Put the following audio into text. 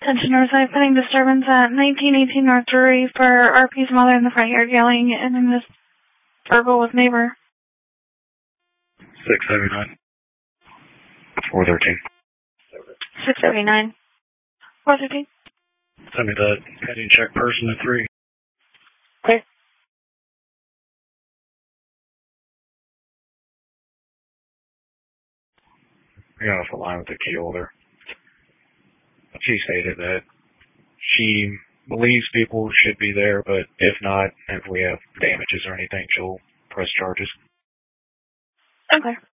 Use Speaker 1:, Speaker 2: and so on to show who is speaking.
Speaker 1: Attention Northside, pending disturbance at 1918 North Drury for RP's mother in the front yard yelling and in this verbal with neighbor.
Speaker 2: 679. 413.
Speaker 1: 679. 413.
Speaker 2: Send me that heading check person at 3.
Speaker 1: Clear.
Speaker 2: I got off the line with the key holder. She stated that she believes people should be there, but if not, if we have damages or anything, she'll press charges.
Speaker 1: Okay.